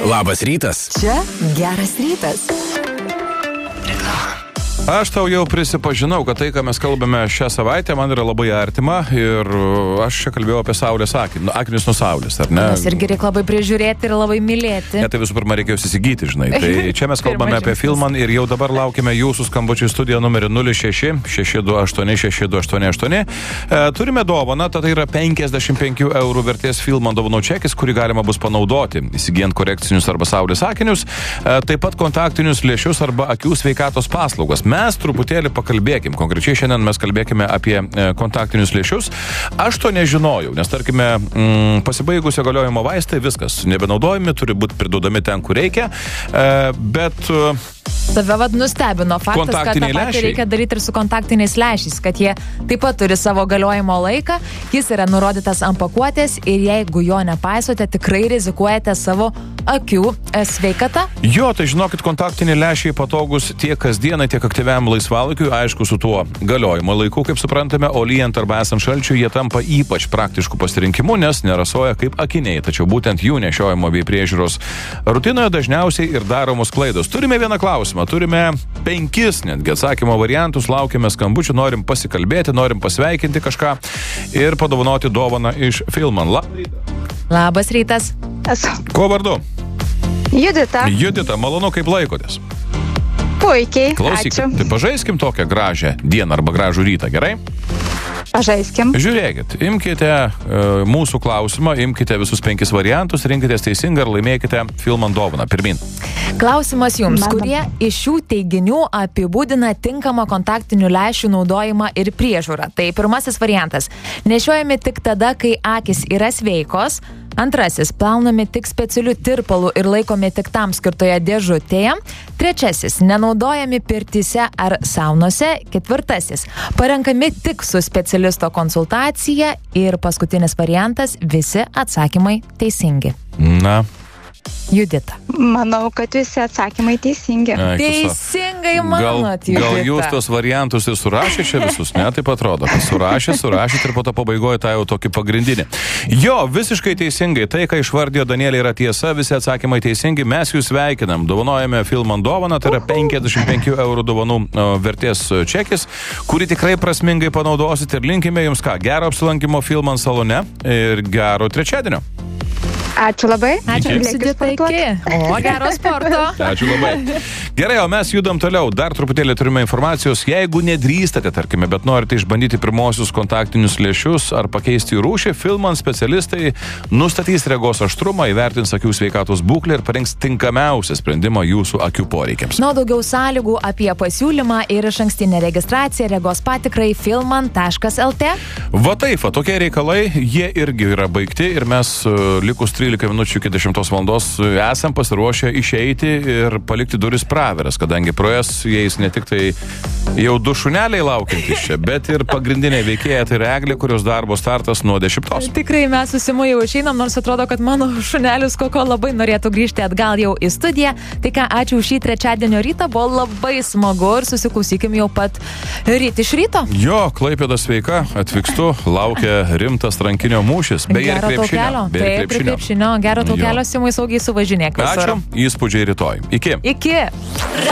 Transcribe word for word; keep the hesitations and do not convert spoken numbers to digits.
Labas rytas. Čia geras rytas. Aš tau jau prisipažinau, kad tai, ką mes kalbame šią savaitę, man yra labai artima ir aš čia kalbėjau apie saulės akinius, akinius nuo saulės, ar ne? Nes irgi reikia labai prižiūrėti ir labai mylėti. Ne, tai visų pirma reikėjo įsigyti, žinai. Tai čia mes kalbame apie Filman ir jau dabar laukime jūsų skambučių į studiją numerį nulis šeši šeši du aštuoni šeši du aštuoni aštuoni. E, turime dovaną, tai yra penkiasdešimt penkių eurų vertės Filman dovanų čekis, kurį galima bus panaudoti, įsigijant korekcinius arba saulės akinius, e, taip pat kontaktinius lęšius arba akių sveikatos paslaugas. Mes truputėlį pakalbėkim. Konkrečiai šiandien mes kalbėkime apie e, kontaktinius lęšius. Aš to nežinojau, nes tarkime, mm, pasibaigusio galiojimo vaistai, viskas, nebenaudojami, turi būti priduodami ten, kur reikia, e, bet... E, Tave vad nustebino faktas, kad tą patį reikia daryti ir su kontaktiniais lęšiais, kad jie taip pat turi savo galiojimo laiką, jis yra nurodytas ant pakuotės ir jeigu jo nepaisote, tikrai rizikuojate savo akių sveikatą. Jo, tai žinokit, kontaktiniai lęšiai patogus tiek kasdienai, tiek aktyviam laisvalaikiui, aišku, su tuo galiojimo laiku, kaip suprantame, o lyjant arba esant šalčiui, jie tampa ypač praktiškų pasirinkimų, nes nerasoja kaip akiniai, tačiau būtent jų nešiojimo bei priežiūros rutinoje dažniausiai ir daromos klaidos. Turime vieną klausimą, turime penkis netgi atsakymo variantus, laukiame skambučių, norim pasikalbėti, norim pasveikinti kažką ir padovanoti dovaną iš Filman. Labas rytas. Labas rytas. Esu. Ko vardu? Judita. Judita, malonu, kaip laikotės? Puikiai, Klausyk, ačiū. tai pažaiskim tokią gražią dieną arba gražų rytą, gerai? Pažaiskim. Žiūrėkit, imkite e, mūsų klausimą, imkite visus penkis variantus, rinkitės teisingą ir laimėkite Filman dovaną. Pirmin. Klausimas jums, Mano. kurie iš šių teiginių apibūdina tinkamą kontaktinių lęšių naudojimą ir priežiūrą. Tai pirmasis variantas. Nešiojami tik tada, kai akys yra sveikos. Antrasis, plaunami tik specialių tirpalų ir laikomi tik tam skirtoje dėžutėje. Trečiasis, nenaudojami pirtyse ar saunose. Ketvirtasis, parenkami tik su specialisto konsultacija. Ir paskutinis variantas, visi atsakymai teisingi. Na. Judita. Manau, kad visi atsakymai teisingi. Eik, tu sa- Teisingai manot, Gal, gal Judita. jūs tos variantus ir surašė čia visus, ne? Taip atrodo, kad surašė, surašė ir po to pabaigoje tą jau tokį pagrindinį. Jo, visiškai teisingai. Tai, ką išvardijo Danielė, yra tiesa, visi atsakymai teisingi. Mes jūs sveikinam. Dovanojame Filman dovaną, tai yra penkiasdešimt penkių eurų dovanų o, vertės čekis, kurį tikrai prasmingai panaudosit ir linkime jums ką? Gero apsilankimo Filman salone ir gero trečiadienio. Ačiū labai. Ačiū, Lieki Judita, sportuoti. iki. O, gero sporto. Ačiū labai. Gerai, o mes judam toliau. Dar truputėlį turime informacijos. Jeigu nedrįstate, tarkime, bet norite išbandyti pirmosius kontaktinius lęšius ar pakeisti jų rūšį, Filman specialistai nustatys regos aštrumą, įvertins akių sveikatos būklę ir parinks tinkamiausią sprendimą jūsų akių poreikiams. Na, daugiau sąlygų apie pasiūlymą ir išankstinę registraciją regos patikrai filman taškas el te. Va taip, va, tokie reikalai, jie irgi yra baigti ir mes uh, likus trylika minučių iki dešimtos valandos uh, esam pasiruošę išeiti ir palikti duris praveras, kadangi projas jais ne tik tai jau du šuneliai laukiantys čia, bet ir pagrindinė veikėja, tai yra Eglė, kurios darbo startas nuo dešimtos. Tikrai mes susimu jau išeinam, nors atrodo, kad mano šunelis Koko labai norėtų grįžti atgal jau į studiją. Tai ką, ačiū už šį trečiadienio rytą, buvo labai smagu ir susiklausykim jau pat ryt iš ryto. Jo, Klaipėda sveika, atvykstu, laukia rimtas rankinio mūšis, beje ir Gero tau krepšinio. kelio. Beje ir Taip, ir krepšinio. krepšinio. Gero tau Jo. kelio, Simai, saugiai suvažinėk. visur. Ačiū, įspūdžiai rytoj. Iki. Iki.